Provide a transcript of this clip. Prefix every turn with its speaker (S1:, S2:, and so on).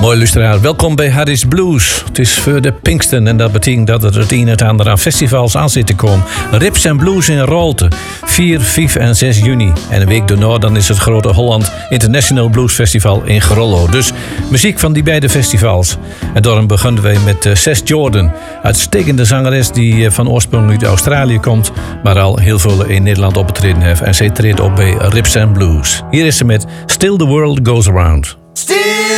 S1: Hoi luisteraar, welkom bij Harry's Blues. Het is voor de Pinksten en dat betekent dat er het een en het ander aan festivals aan zit te komen. Rips en Blues in Rolte, 4, 5 en 6 juni. En een week daarna dan is het grote Holland International Blues Festival in Grollo. Dus muziek van die beide festivals. En daarom beginnen wij met Seth Jordan. Uitstekende zangeres die van oorsprong uit Australië komt, maar al heel veel in Nederland opgetreden heeft. En zij treedt op bij Rips and Blues. Hier is ze met Still the World Goes Around.
S2: Still